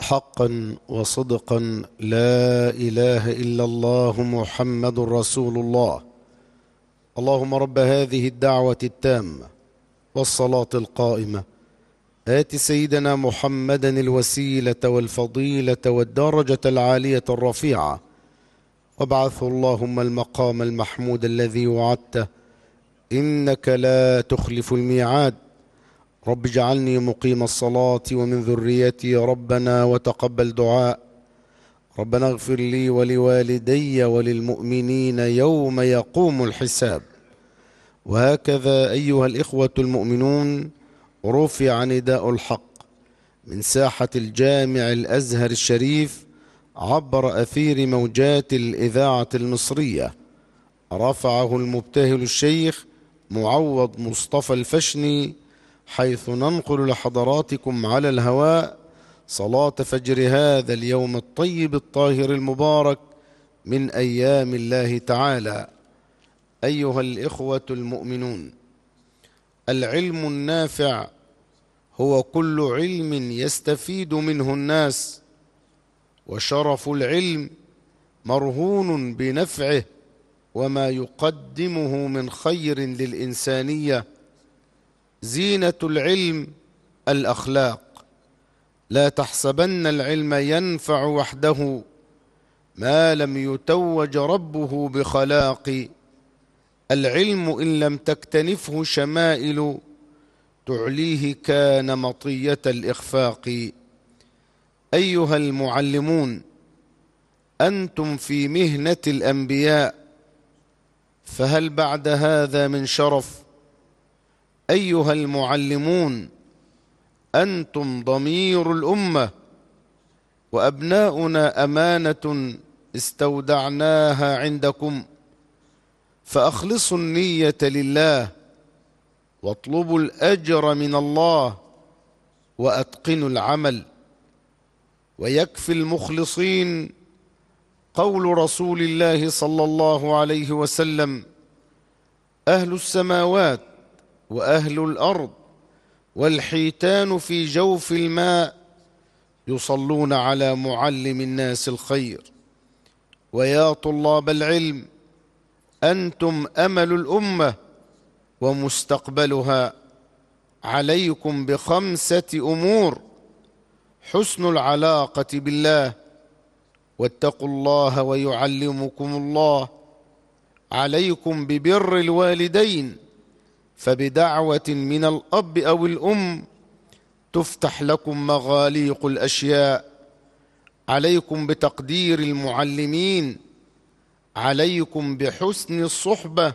حقا وصدقا لا إله إلا الله محمد رسول الله. اللهم رب هذه الدعوة التامة والصلاة القائمة آت سيدنا محمدا الوسيلة والفضيلة والدرجة العالية الرفيعة، وابعثه اللهم المقام المحمود الذي وعدته، إنك لا تخلف الميعاد. رب اجعلني مقيم الصلاة ومن ذريتي ربنا وتقبل دعاء. ربنا اغفر لي ولوالدي وللمؤمنين يوم يقوم الحساب. وهكذا أيها الإخوة المؤمنون، رفع نداء الحق من ساحة الجامع الأزهر الشريف عبر أثير موجات الإذاعة المصرية. رفعه المبتهل الشيخ معوض مصطفى الفشني، حيث ننقل لحضراتكم على الهواء صلاة فجر هذا اليوم الطيب الطاهر المبارك من أيام الله تعالى. أيها الإخوة المؤمنون، العلم النافع هو كل علم يستفيد منه الناس، وشرف العلم مرهون بنفعه وما يقدمه من خير للإنسانية. زينة العلم الأخلاق. لا تحسبن العلم ينفع وحده ما لم يتوج ربه بخلاق. العلم إن لم تكتنفه شمائل تعليه كان مطية الإخفاق. أيها المعلمون، أنتم في مهنة الأنبياء، فهل بعد هذا من شرف؟ أيها المعلمون، أنتم ضمير الأمة، وأبناؤنا أمانة استودعناها عندكم، فأخلصوا النية لله واطلبوا الأجر من الله وأتقنوا العمل. ويكفي المخلصين قول رسول الله صلى الله عليه وسلم: أهل السماوات وأهل الأرض والحيتان في جوف الماء يصلون على معلم الناس الخير. ويا طلاب العلم، أنتم أمل الأمة ومستقبلها. عليكم ب5 أمور: حسن العلاقة بالله، واتقوا الله ويعلمكم الله. عليكم ببر الوالدين، فبدعوة من الأب أو الأم تفتح لكم مغاليق الأشياء. عليكم بتقدير المعلمين، عليكم بحسن الصحبة،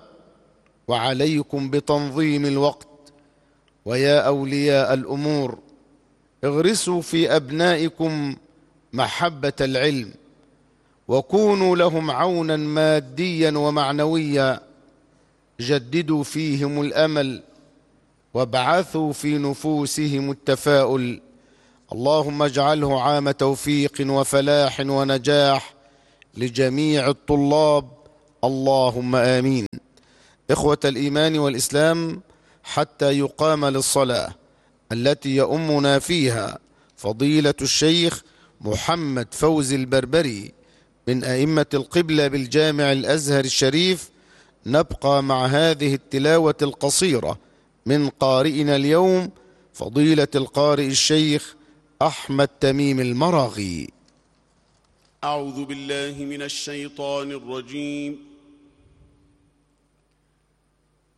وعليكم بتنظيم الوقت. ويا أولياء الأمور، اغرسوا في أبنائكم محبة العلم، وكونوا لهم عونا ماديا ومعنويا. جددوا فيهم الأمل، وابعثوا في نفوسهم التفاؤل. اللهم اجعله عام توفيق وفلاح ونجاح لجميع الطلاب، اللهم آمين. إخوة الإيمان والإسلام، حتى يقام للصلاة التي يؤمنا فيها فضيلة الشيخ محمد فوزي البربري من أئمة القبلة بالجامع الأزهر الشريف، نبقى مع هذه التلاوة القصيرة من قارئنا اليوم فضيلة القارئ الشيخ أحمد تميم المراغي. أعوذ بالله من الشيطان الرجيم.